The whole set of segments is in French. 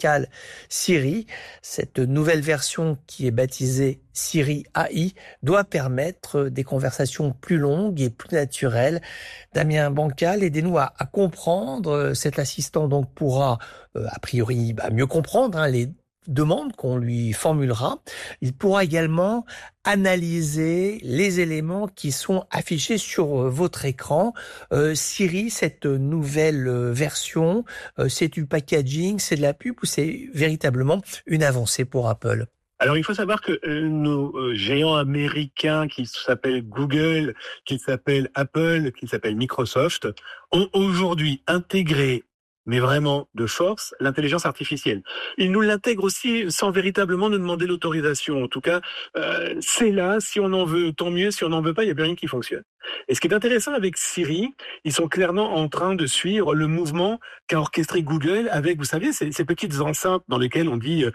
vocale Siri. Cette nouvelle version qui est baptisée Siri AI doit permettre des conversations plus longues et plus naturelles. Damien Bancal, aidez-nous à comprendre. Cet assistant donc pourra a priori mieux comprendre les demandes qu'on lui formulera. Il pourra également analyser les éléments qui sont affichés sur votre écran. Siri, cette nouvelle version, c'est du packaging, c'est de la pub ou c'est véritablement une avancée pour Apple ? Alors, il faut savoir que nos géants américains qui s'appellent Google, qui s'appellent Apple, qui s'appellent Microsoft, ont aujourd'hui intégré, mais vraiment de force, l'intelligence artificielle. Ils nous l'intègrent aussi sans véritablement nous demander l'autorisation. En tout cas, c'est là, si on en veut, tant mieux. Si on n'en veut pas, il n'y a plus rien qui fonctionne. Et ce qui est intéressant avec Siri, ils sont clairement en train de suivre le mouvement qu'a orchestré Google avec, vous savez, ces petites enceintes dans lesquelles on dit,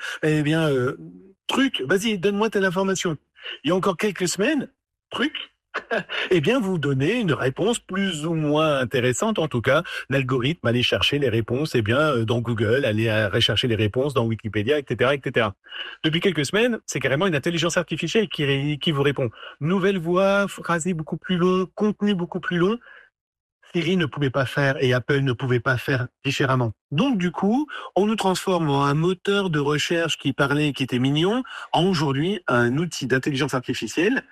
truc, vas-y, donne-moi telle information. Il y a encore quelques semaines, truc, eh bien, vous donnez une réponse plus ou moins intéressante. En tout cas, l'algorithme allait chercher les réponses, dans Google, allait rechercher les réponses dans Wikipédia, etc., etc. Depuis quelques semaines, c'est carrément une intelligence artificielle qui vous répond. Nouvelle voix, phrasé beaucoup plus long, contenu beaucoup plus long. Siri ne pouvait pas faire et Apple ne pouvait pas faire différemment. Donc du coup, on nous transforme en un moteur de recherche qui parlait, qui était mignon, en aujourd'hui un outil d'intelligence artificielle,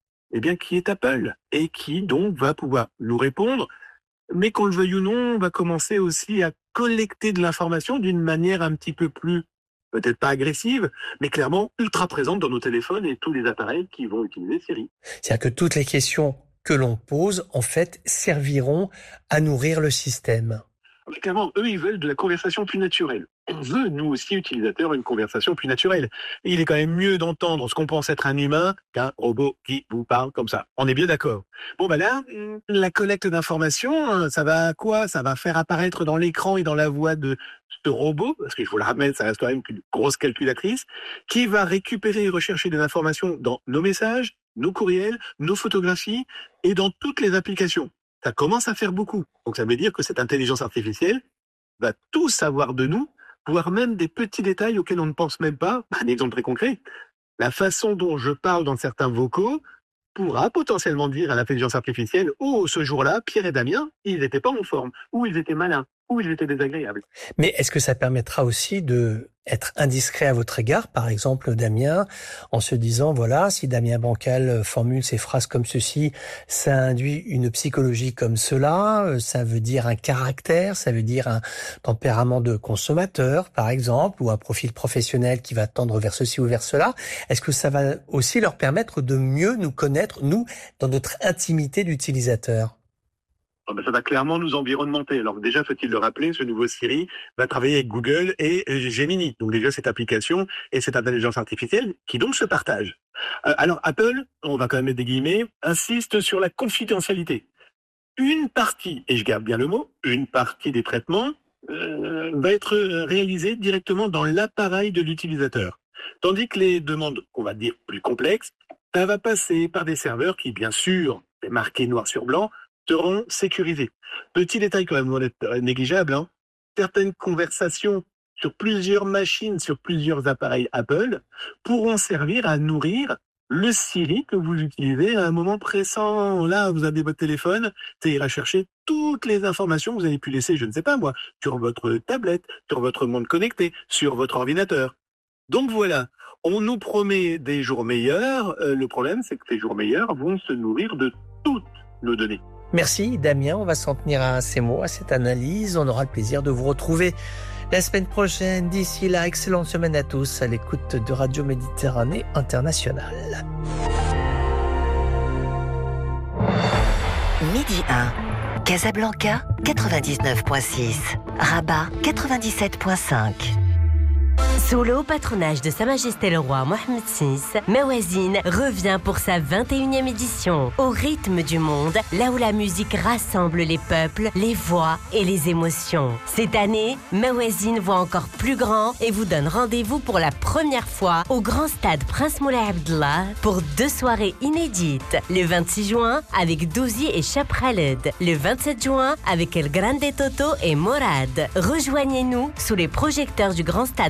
qui est Apple et qui donc va pouvoir nous répondre, mais qu'on le veuille ou non, on va commencer aussi à collecter de l'information d'une manière un petit peu plus, peut-être pas agressive, mais clairement ultra présente dans nos téléphones et tous les appareils qui vont utiliser Siri. C'est-à-dire que toutes les questions que l'on pose, en fait, serviront à nourrir le système. Clairement, eux, ils veulent de la conversation plus naturelle. On veut, nous aussi, utilisateurs, une conversation plus naturelle. Et il est quand même mieux d'entendre ce qu'on pense être un humain qu'un robot qui vous parle comme ça. On est bien d'accord. Bon, là, la collecte d'informations, ça va quoi ? Ça va faire apparaître dans l'écran et dans la voix de ce robot, parce qu'il faut le rappeler, ça reste quand même une grosse calculatrice, qui va récupérer et rechercher des informations dans nos messages, nos courriels, nos photographies et dans toutes les applications. Ça commence à faire beaucoup. Donc ça veut dire que cette intelligence artificielle va tout savoir de nous, voire même des petits détails auxquels on ne pense même pas. Un exemple très concret, la façon dont je parle dans certains vocaux pourra potentiellement dire à l'intelligence artificielle « Oh, ce jour-là, Pierre et Damien, ils n'étaient pas en forme, ou ils étaient malins, ou ils étaient désagréables. » Mais est-ce que ça permettra aussi d'être indiscret à votre égard, par exemple, Damien, en se disant, voilà, si Damien Bancal formule ces phrases comme ceci, ça induit une psychologie comme cela, ça veut dire un caractère, ça veut dire un tempérament de consommateur, par exemple, ou un profil professionnel qui va tendre vers ceci ou vers cela. Est-ce que ça va aussi leur permettre de mieux nous connaître, nous, dans notre intimité d'utilisateur ? Ça va clairement nous environnementer. Alors déjà, faut-il le rappeler, ce nouveau Siri va travailler avec Google et Gemini. Donc déjà, cette application et cette intelligence artificielle qui donc se partagent. Alors Apple, on va quand même mettre des guillemets, insiste sur la confidentialité. Une partie, et je garde bien le mot, une partie des traitements va être réalisée directement dans l'appareil de l'utilisateur. Tandis que les demandes, on va dire plus complexes, ça va passer par des serveurs qui, bien sûr, c'est marqué noir sur blanc, seront sécurisés. Petit détail quand même loin d'être négligeable, certaines conversations sur plusieurs machines, sur plusieurs appareils Apple, pourront servir à nourrir le Siri que vous utilisez à un moment pressant. Là, vous avez votre téléphone, ça ira chercher toutes les informations que vous avez pu laisser, je ne sais pas moi, sur votre tablette, sur votre montre connectée, sur votre ordinateur. Donc voilà, on nous promet des jours meilleurs. Le problème, c'est que ces jours meilleurs vont se nourrir de toutes nos données. Merci Damien, on va s'en tenir à ces mots, à cette analyse. On aura le plaisir de vous retrouver la semaine prochaine. D'ici là, excellente semaine à tous à l'écoute de Radio Méditerranée Internationale. Midi 1, Casablanca 99.6, Rabat 97.5. Sous le haut patronage de Sa Majesté le Roi Mohammed VI, Mawazine revient pour sa 21e édition. Au rythme du monde, là où la musique rassemble les peuples, les voix et les émotions. Cette année, Mawazine voit encore plus grand et vous donne rendez-vous pour la première fois au Grand Stade Prince Moulay Abdallah pour 2 soirées inédites. Le 26 juin avec Douzi et Cheb Khaled. Le 27 juin avec El Grande Toto et Morad. Rejoignez-nous sous les projecteurs du Grand Stade